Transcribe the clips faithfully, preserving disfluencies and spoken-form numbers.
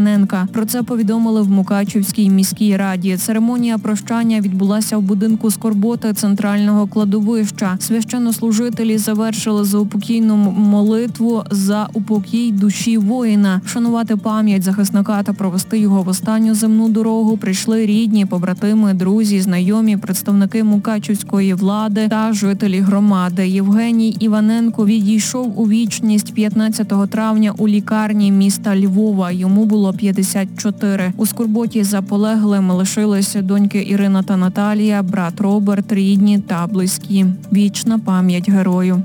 Іваненка. Про це повідомили в Мукачівській міській раді. Церемонія прощання відбулася в будинку скорботи центрального кладовища. Священнослужителі завершили заупокійну молитву за упокій душі воїна. Вшанувати пам'ять захисника та провести його в останню земну дорогу прийшли рідні, побратими, друзі, знайомі, представники мукачівської влади та жителі громади. Євгеній Іваненко відійшов у вічність п'ятнадцятого травня у лікарні міста Львова. Йому було п'ятдесят чотири. У скорботі за полеглим лишилися доньки Ірина та Наталія, брат Роберт, рідні та близькі. Вічна пам'ять герою.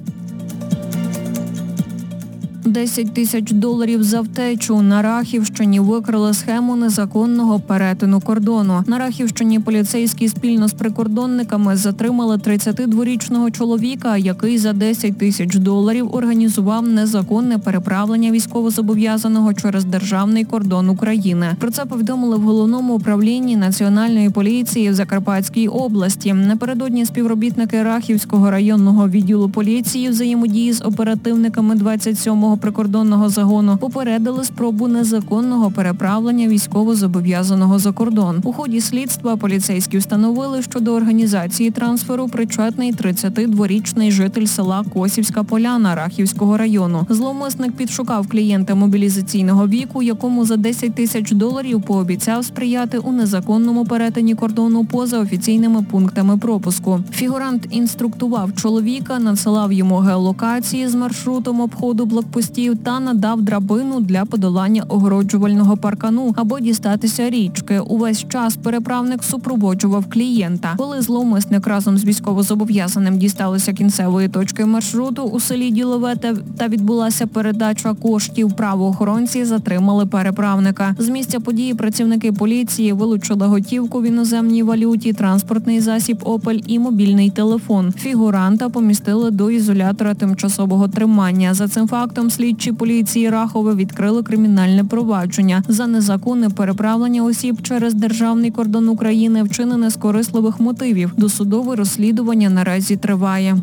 десять тисяч доларів за втечу. На Рахівщині викрили схему незаконного перетину кордону. На Рахівщині поліцейські спільно з прикордонниками затримали тридцятидворічного чоловіка, який за десять тисяч доларів організував незаконне переправлення військовозобов'язаного через державний кордон України. Про це повідомили в Головному управлінні Національної поліції в Закарпатській області. Напередодні співробітники Рахівського районного відділу поліції взаємодії з оперативниками двадцять сьомого прикордонного загону попередили спробу незаконного переправлення військовозобов'язаного за кордон. У ході слідства поліцейські встановили, що до організації трансферу причетний тридцятидворічний житель села Косівська Поляна Рахівського району. Зловмисник підшукав клієнта мобілізаційного віку, якому за десять тисяч доларів пообіцяв сприяти у незаконному перетині кордону поза офіційними пунктами пропуску. Фігурант інструктував чоловіка, надсилав йому геолокації з маршрутом обходу блокпостів та надав драбину для подолання огороджувального паркану або дістатися річки. Увесь час переправник супроводжував клієнта. Коли зловмисник разом з військовозобов'язаним дісталися кінцевої точки маршруту у селі Ділове та відбулася передача коштів, правоохоронці затримали переправника. З місця події працівники поліції вилучили готівку в іноземній валюті, транспортний засіб «Опель» і мобільний телефон. Фігуранта помістили до ізолятора тимчасового тримання. За цим фактом слідчі поліції Рахове відкрили кримінальне провадження за незаконне переправлення осіб через державний кордон України, вчинене з корисливих мотивів. Досудове розслідування наразі триває.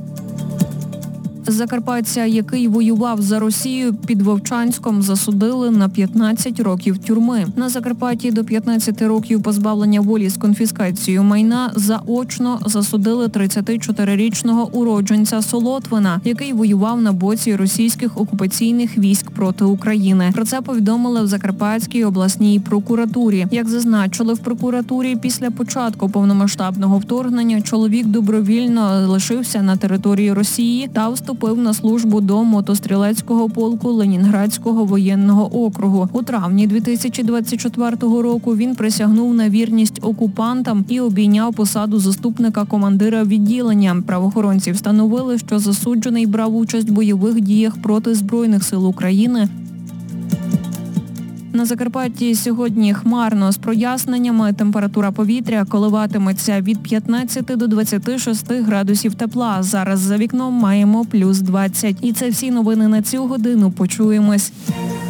Закарпатця, який воював за Росію, під Вовчанськом засудили на п'ятнадцять років тюрми. На Закарпатті до п'ятнадцяти років позбавлення волі з конфіскацією майна заочно засудили тридцятичотирирічного уродженця Солотвина, який воював на боці російських окупаційних військ проти України. Про це повідомили в Закарпатській обласній прокуратурі. Як зазначили в прокуратурі, після початку повномасштабного вторгнення чоловік добровільно лишився на території Росії та вступив на службу до мотострілецького полку Ленінградського воєнного округу. У травні дві тисячі двадцять четвертого року він присягнув на вірність окупантам і обійняв посаду заступника командира відділення. Правоохоронці встановили, що засуджений брав участь в бойових діях проти Збройних сил України. На Закарпатті сьогодні хмарно з проясненнями. Температура повітря коливатиметься від п'ятнадцяти до двадцяти шести градусів тепла. Зараз за вікном маємо плюс двадцять. І це всі новини на цю годину. Почуємось.